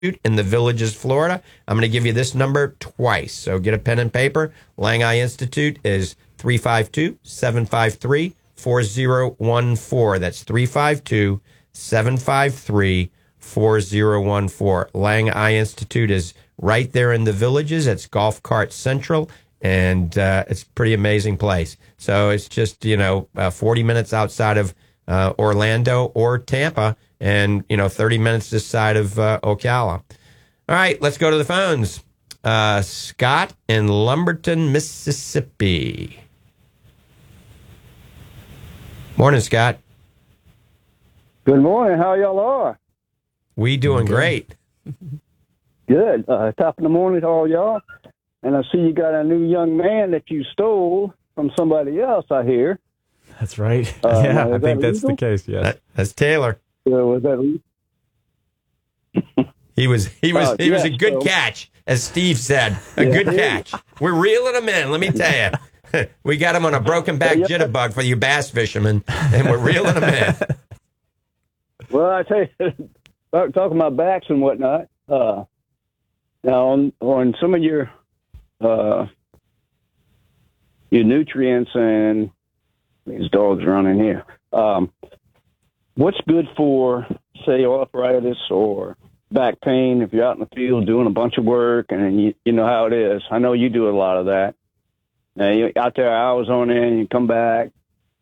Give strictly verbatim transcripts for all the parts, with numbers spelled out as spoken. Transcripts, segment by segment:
in the Villages, Florida. I'm going to give you this number twice, so get a pen and paper. Lang Eye Institute is three five two, seven five three, four zero one four. That's three five two, seven five three, four zero one four. Lang Eye Institute is right there in the Villages. It's Golf Cart Central, and uh, it's a pretty amazing place. So it's just, you know, uh, forty minutes outside of uh, Orlando or Tampa, and, you know, thirty minutes this side of uh, Ocala. All right, let's go to the phones. Uh, Scott in Lumberton, Mississippi. Morning, Scott. Good morning. How y'all are? We doing great. Good. Uh, top of the morning to all y'all. And I see you got a new young man that you stole from somebody else, I hear. That's right. Uh, yeah, I is think that that's the legal? case, yes. That, that's Taylor. Uh, was that legal? He was he was Uh, he was a yes, good so- catch, as Steve said. A Yeah, good he is. catch. We're reeling him in, let me tell you. We got him on a broken back Yeah. jitterbug for you bass fishermen, and we're reeling him in. Well, I tell you, talk- talking about backs and whatnot, uh, now on, on some of your uh, your nutrients and these dogs running here, um, what's good for, say, arthritis or back pain if you're out in the field doing a bunch of work, and you, you know how it is. I know you do a lot of that. Now, you're out there hours on end, you come back.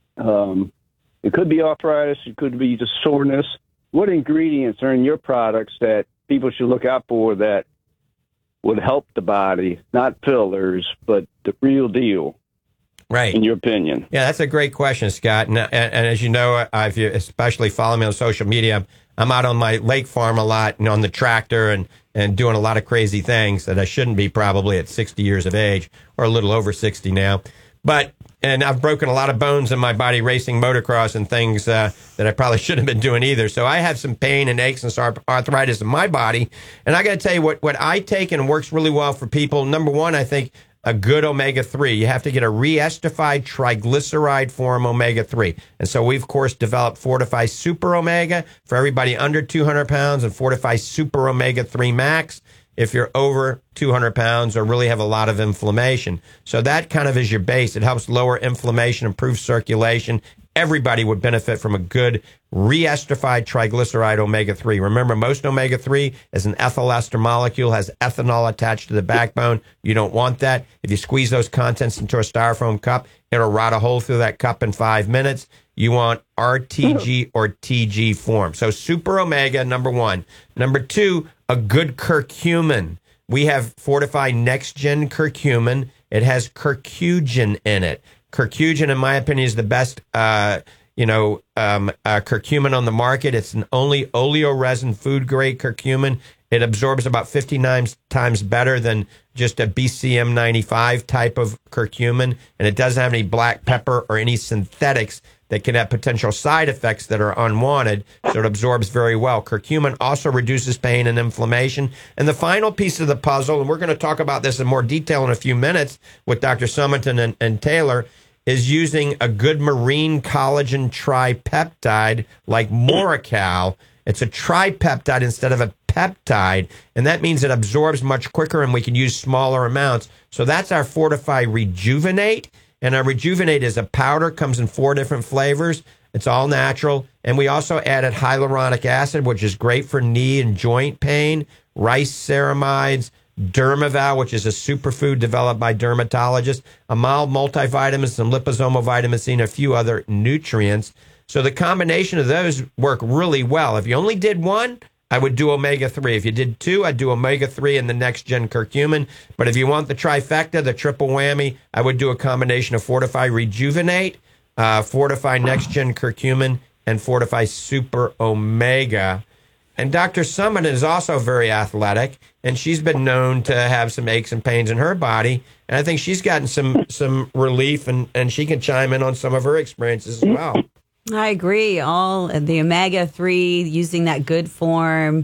Um, it could be arthritis. It could be just soreness. What ingredients are in your products that people should look out for that would help the body? Not fillers, but the real deal, Right. in your opinion? Yeah, that's a great question, Scott. And, and, and as you know, uh, if you especially follow me on social media, I'm out on my lake farm a lot and on the tractor and, and doing a lot of crazy things that I shouldn't be probably at sixty years of age, or a little over sixty now. But, and I've broken a lot of bones in my body racing motocross and things uh, that I probably shouldn't have been doing either. So I have some pain and aches and some arthritis in my body. And I got to tell you what, what I take and works really well for people. Number one, I think a good omega three. You have to get a re-estified triglyceride form omega three. And so we've, of course, developed Fortify Super Omega for everybody under two hundred pounds and Fortify Super Omega three Max if you're over two hundred pounds or really have a lot of inflammation. So that kind of is your base. It helps lower inflammation, improve circulation. Everybody would benefit from a good re-estified triglyceride omega three. Remember, most omega three is an ethyl ester molecule, has ethanol attached to the backbone. You don't want that. If you squeeze those contents into a styrofoam cup, it'll rot a hole through that cup in five minutes. You want R T G or T G form. So super omega, number one. Number two, a good curcumin. We have Fortify Next Gen Curcumin. It has curcugen in it. Curcugen, in my opinion, is the best, uh, you know, um, uh, curcumin on the market. It's an only oleoresin food grade curcumin. It absorbs about fifty-nine times better than just a B C M ninety-five type of curcumin, and it doesn't have any black pepper or any synthetics that can have potential side effects that are unwanted, so it absorbs very well. Curcumin also reduces pain and inflammation. And the final piece of the puzzle, and we're going to talk about this in more detail in a few minutes with Doctor Summerton and, and Taylor, is using a good marine collagen tripeptide like Moracal. It's a tripeptide instead of a peptide, and that means it absorbs much quicker and we can use smaller amounts. So that's our Fortify Rejuvenate. And our Rejuvenate is a powder, comes in four different flavors. It's all natural. And we also added hyaluronic acid, which is great for knee and joint pain, rice ceramides, Dermaval, which is a superfood developed by dermatologists, a mild multivitamin, some liposomal vitamin C, and a few other nutrients. So the combination of those work really well. If you only did one, I would do omega three. If you did two, I'd do omega three and the Next Gen Curcumin. But if you want the trifecta, the triple whammy, I would do a combination of Fortify Rejuvenate, uh, Fortify Next Gen Curcumin, and Fortify Super Omega. And Doctor Summerton is also very athletic, and she's been known to have some aches and pains in her body. And I think she's gotten some some relief, and, and she can chime in on some of her experiences as well. I agree. All the omega three, using that good form,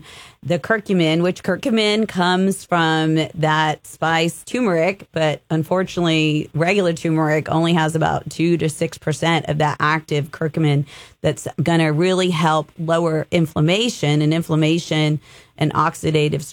the curcumin, which curcumin comes from that spice turmeric, but unfortunately, regular turmeric only has about two to six percent of that active curcumin that's going to really help lower inflammation and inflammation and oxidative